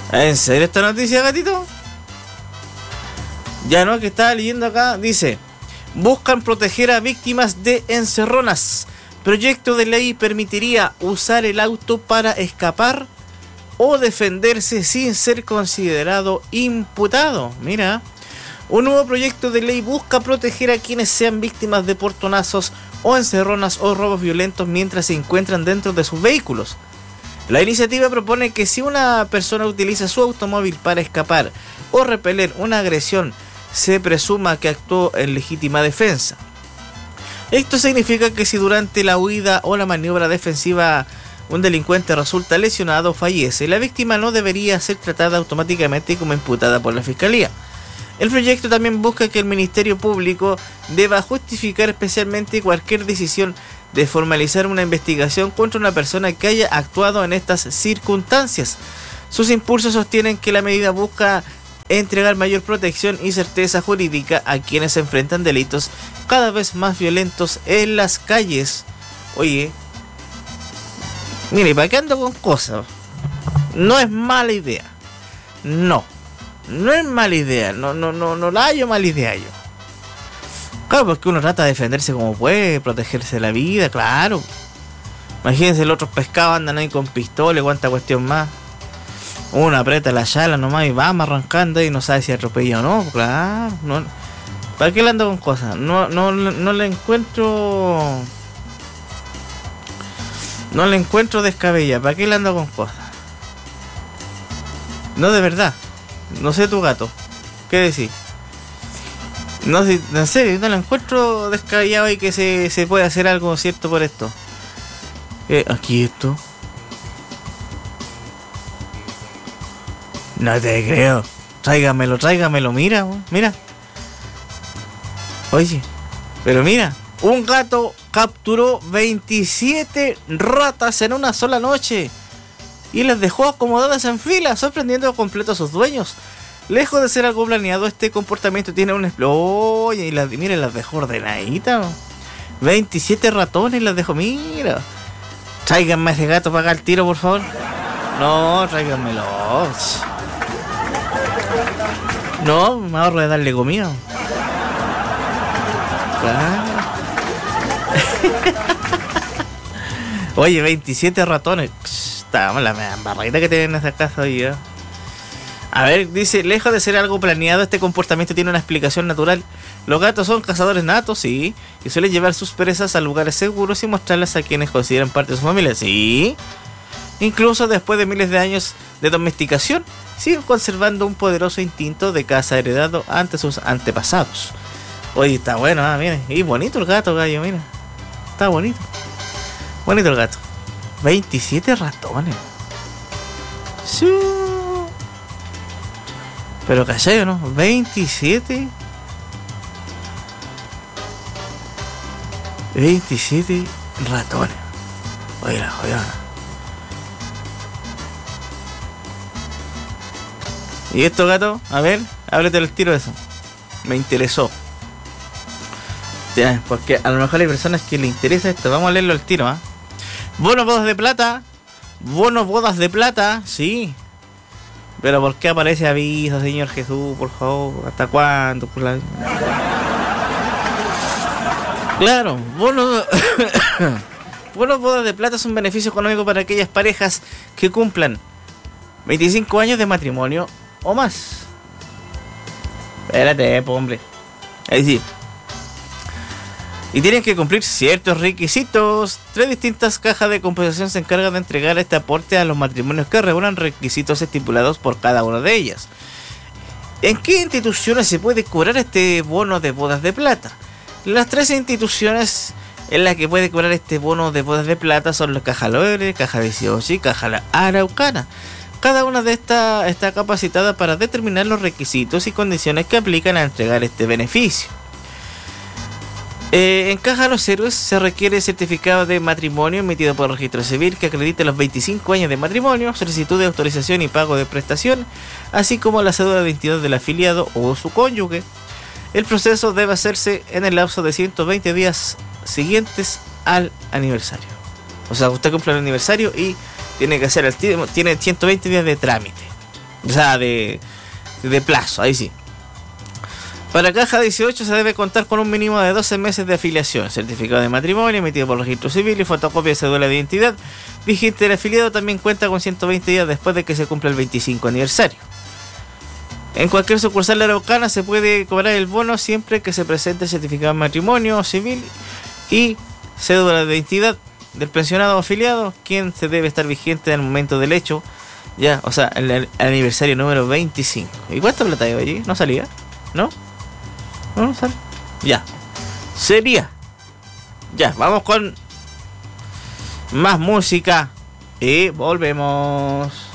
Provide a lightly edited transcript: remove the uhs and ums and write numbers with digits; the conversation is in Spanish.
¿En serio esta noticia, gatito? Ya no, que estaba leyendo acá, dice: buscan proteger a víctimas de encerronas. Proyecto de ley permitiría usar el auto para escapar o defenderse sin ser considerado imputado. Mira, un nuevo proyecto de ley busca proteger a quienes sean víctimas de portonazos o encerronas o robos violentos mientras se encuentran dentro de sus vehículos. La iniciativa propone que si una persona utiliza su automóvil para escapar o repeler una agresión, se presuma que actuó en legítima defensa. Esto significa que si durante la huida o la maniobra defensiva un delincuente resulta lesionado o fallece, la víctima no debería ser tratada automáticamente como imputada por la Fiscalía. El proyecto también busca que el Ministerio Público deba justificar especialmente cualquier decisión de formalizar una investigación contra una persona que haya actuado en estas circunstancias. Sus impulsos sostienen que la medida busca entregar mayor protección y certeza jurídica a quienes enfrentan delitos cada vez más violentos en las calles. Oye, mire, ¿para qué ando con cosas? No es mala idea. No es mala idea. No la hallo mala idea yo. Claro, porque uno trata de defenderse como puede, protegerse la vida, claro. Imagínense, los otros pescados andan ahí con pistola y cuánta cuestión más. Uno aprieta la chala nomás y vamos arrancando y no sabe si atropella o no, claro. No, ¿para qué le ando con cosas? No le encuentro. No le encuentro descabella. ¿Para qué le ando con cosas? No, de verdad. No sé tu gato. ¿Qué decís? No sé, en serio, no le encuentro descabellado y que se puede hacer algo cierto por esto. Aquí esto. No te creo. Tráigamelo, mira. Oye, pero mira, un gato capturó 27 ratas en una sola noche y las dejó acomodadas en fila, sorprendiendo completo a sus dueños. Lejos de ser algo planeado, este comportamiento tiene un oye, y miren, las dejó ordenaditas. 27 ratones las dejó, mira. Tráiganme a ese gato para acá al tiro, por favor. No, tráiganmelo. No, me ahorro de darle comida. Claro. Oye, 27 ratones. Está la embarradita que tienen en esa casa hoy, ¿eh? A ver, dice, lejos de ser algo planeado, este comportamiento tiene una explicación natural. Los gatos son cazadores natos, sí, y suelen llevar sus presas a lugares seguros y mostrarlas a quienes consideran parte de su familia, sí. Incluso después de miles de años de domesticación, siguen conservando un poderoso instinto de caza heredado ante sus antepasados. Oye, está bueno, miren, y bonito el gato, gallo, mira. Está bonito. Bonito el gato. 27 ratones. Sí. Pero cachai, ¿no? 27 ratones. Oye, la jodida. ¿Y esto, gato? A ver, ábrete el tiro de eso. Me interesó. Ya, porque a lo mejor hay personas que le interesa esto. Vamos a leerlo al tiro, ¿ah? Bonos bodas de plata, sí. Pero ¿por qué aparece aviso, Señor Jesús, por favor? ¿Hasta cuándo? Claro, bonos bodas de plata es un beneficio económico para aquellas parejas que cumplan 25 años de matrimonio o más. Espérate, hombre. Ahí sí. Y tienen que cumplir ciertos requisitos. 3 distintas cajas de compensación se encargan de entregar este aporte a los matrimonios que reúnan requisitos estipulados por cada una de ellas. ¿En qué instituciones se puede cobrar este bono de bodas de plata? Las 3 instituciones en las que puede cobrar este bono de bodas de plata son la Caja Loebre, Caja 18 y Caja La Araucana. Cada una de estas está capacitada para determinar los requisitos y condiciones que aplican a entregar este beneficio. En Caja Los Héroes se requiere certificado de matrimonio emitido por el registro civil que acredite los 25 años de matrimonio, solicitud de autorización y pago de prestación, así como la cédula de identidad del afiliado o su cónyuge. El proceso debe hacerse en el lapso de 120 días siguientes al aniversario. O sea, usted cumple el aniversario y tiene que hacer tiene 120 días de trámite. O sea, de plazo, ahí sí. Para caja 18 se debe contar con un mínimo de 12 meses de afiliación, certificado de matrimonio emitido por el registro civil y fotocopia de cédula de identidad vigente del afiliado. También cuenta con 120 días después de que se cumpla el 25 aniversario. En cualquier sucursal de Araucana se puede cobrar el bono siempre que se presente el certificado de matrimonio civil y cédula de identidad del pensionado o afiliado, quien se debe estar vigente en el momento del hecho, ya, o sea, el aniversario número 25. ¿Y cuánto plata iba allí? ¿No salía? ¿No? ¿No sale? Ya. Sería. Ya, vamos con más música y volvemos.